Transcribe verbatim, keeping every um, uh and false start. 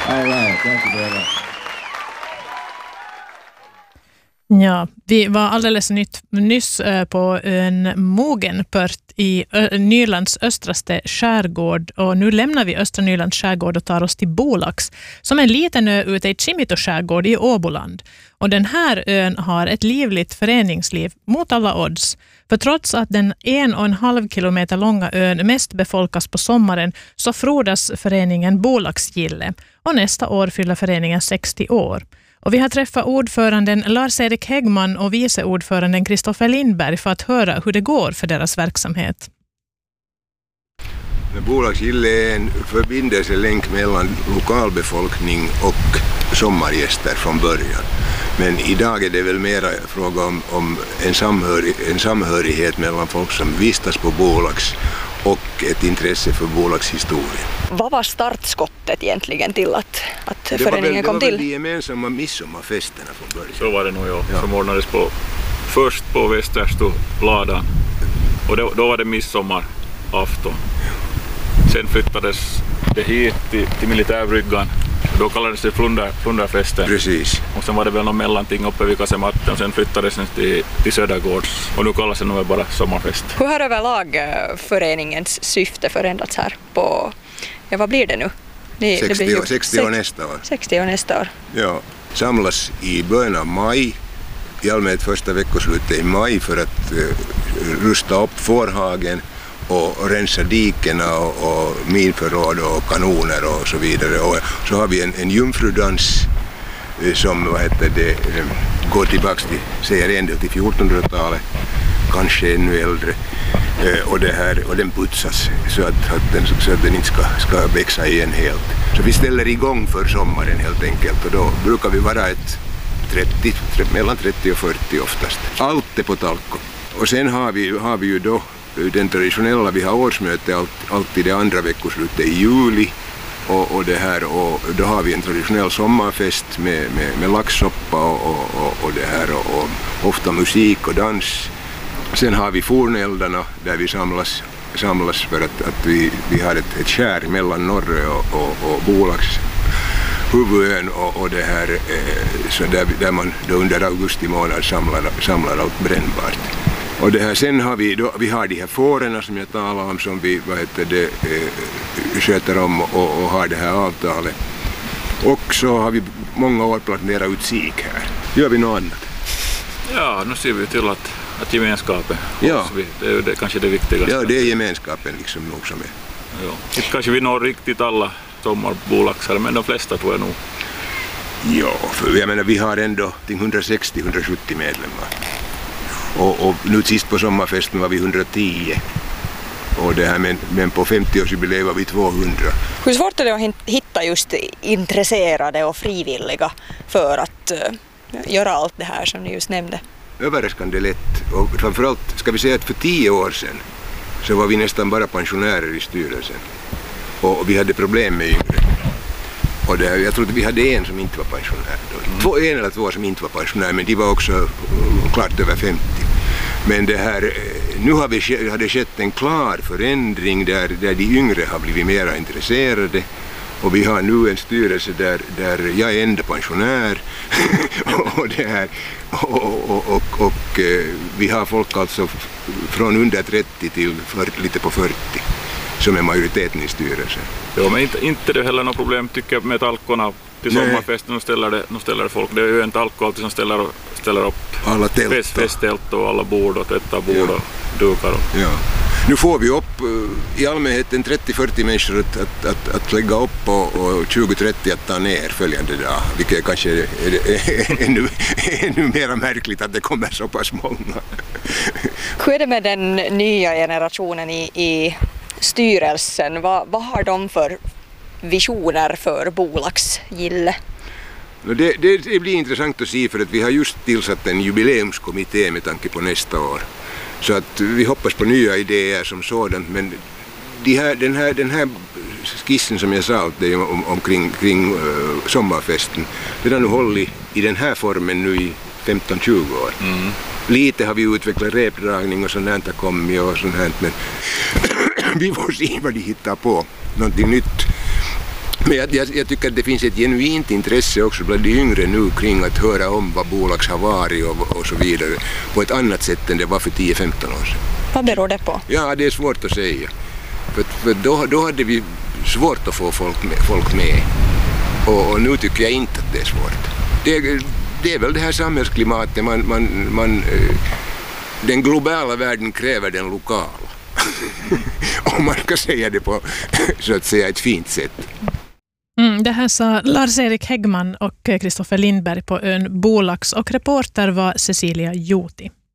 All right, thank you very much. Ja, vi var alldeles nytt, nyss på en Mogenpört i Nylands östraste skärgård, och nu lämnar vi östra Nylands skärgård och tar oss till Bolax, som är en liten ö ute i Kimito skärgård i Åboland. Och den här ön har ett livligt föreningsliv mot alla odds. För trots att den en och en halv kilometer långa ön mest befolkas på sommaren, så frodas föreningen Bolaxgille, och nästa år fyller föreningen sextio år. Och vi har träffat ordföranden Lars-Erik Häggman och viceordföranden Kristoffer Lindberg för att höra hur det går för deras verksamhet. Bolaxgille är en förbindelselänk mellan lokalbefolkning och sommargäster från början. Men idag är det väl mera fråga om, om en, samhörig, en samhörighet mellan folk som vistas på Bolax och ett intresse för bolagshistorien. Vad var startskottet egentligen till att, att det föreningen väl, kom till? Det var väl de gemensamma midsommarfesterna från början. Så var det nog, ja. ja. Som ordnades på, först på Västerstoladan, och då, då var det midsommarafton. Sen flyttades det hit till, till militärbryggan. Då kallades det Flundar, Flundarfesten. Precis. Och sen var det väl någon mellanting uppe vid kasematten, och sen flyttades den till, till Södergårds. Och nu kallas det nog bara sommarfest. Hur har överlag föreningens syfte förändrats här på, ja vad blir det nu? Det, sextio, det blir ju, sextio år nästa år. sextio år nästa år. Ja, samlas i början av maj, i allmänhet första veckoslutet i maj, för att uh, rusta upp fårhagen och rensa dikerna och, och minförråd och kanoner och så vidare. Och så har vi en, en jungfrudans eh, som vad heter det, eh, går tillbaka till, säger en del till fjortonhundratalet, kanske ännu äldre. Eh, och, det här, och den putsas så att, att, den, så att den inte ska, ska växa igen helt. Så vi ställer igång för sommaren helt enkelt, och då brukar vi vara ett trettio, mellan trettio och fyrtio oftast. Allt är på Talko. Och sen har vi, har vi ju då den traditionella, vi har årsmöte allt, alltid det andra veckoslutet i juli, och, och, det här, och då har vi en traditionell sommarfest med, med, med laxsoppa och, och, och, det här, och, och ofta musik och dans. Sen har vi forneldarna där vi samlas, samlas för att, att vi, vi har ett, ett skär mellan Norre och, och, och Bolax huvudön, och, och det här, eh, så där, där man då under augusti månad samlar, samlar allt brännbart. Och det här, sen har vi, då, vi har de här fårorna som jag talade om, som vi vad heter det, eh, sköter om och, och har det här avtalet. Och så har vi många år planerat ut sik här. Gör vi något annat? Ja, nu ser vi till att, att gemenskapen, ja. vi, det är det, kanske det viktigaste. Ja, det är gemenskapen liksom nog som är. Ja. Inte kanske vi når riktigt alla sommarbolaxare, men de flesta tror jag nog. Ja, för jag menar vi har ändå till hundrasextio till hundrasjuttio medlemmar. Och, och nu sist på sommarfesten var vi hundratio, och det här, men, men på femtioårsjubileet var vi tvåhundra. Hur svårt är det att hitta just intresserade och frivilliga för att uh, göra allt det här som ni just nämnde? Överraskande lätt, och framförallt ska vi säga att för tio år sedan så var vi nästan bara pensionärer i styrelsen, och, och vi hade problem med yngre. Och det, jag tror att vi hade en som inte var pensionär då. Två, en eller två som inte var pensionär, men de var också uh, klart över femtio. Men det här, nu har, vi, har det skett en klar förändring där, där de yngre har blivit mer intresserade. Och vi har nu en styrelse där, där jag är enda pensionär. och, det här, och, och, och, och vi har folk alltså från under trettio till fyrtio, lite på fyrtio. Som är majoriteten i styrelsen. Ja, men inte, inte det heller något problem tycker jag med talkorna till sommarfesten. Nu ställer, det, nu ställer det folk. Det är ju en talko alltid som ställer, ställer upp alla tält, fest, festtält och alla bord och tvättar bord, ja. Och dukar. Och. Ja. Nu får vi upp i allmänhet en trettio till fyrtio människor att, att, att, att lägga upp och, och tjugo till trettio att ta ner följande dag. Vilket kanske är, är, är ännu, ännu mer märkligt att det kommer så pass många. Hur är det med den nya generationen i, i styrelsen? Vad, vad har de för visioner för Bolaxgille? Det, det, det blir intressant att se, för att vi har just tillsatt en jubileumskommitté med tanke på nästa år. Så att vi hoppas på nya idéer som sådant, men de här, den, här, den här skissen som jag sa det om, omkring kring, uh, sommarfesten, den har nu hållit i den här formen nu i femton till tjugo år. Mm. Lite har vi utvecklat repdragning och sånt här har kommit och sånt här, men vi får se vad de hittar på, någonting nytt. Men jag, jag, jag tycker att det finns ett genuint intresse också bland de yngre nu kring att höra om vad bolags har varit och, och så vidare på ett annat sätt än det var för tio femton år sedan. Vad beror det på? Ja, det är svårt att säga. För, för då, då hade vi svårt att få folk med. Folk med. Och, och nu tycker jag inte att det är svårt. Det, det är väl det här samhällsklimatet. Man, man, man, den globala världen kräver den lokala. Om man ska säga det på så att säga ett fint sätt. Mm, det här sa Lars-Erik Häggman och Kristoffer Lindberg på ön Bolax, och reporter var Cecilia Joti.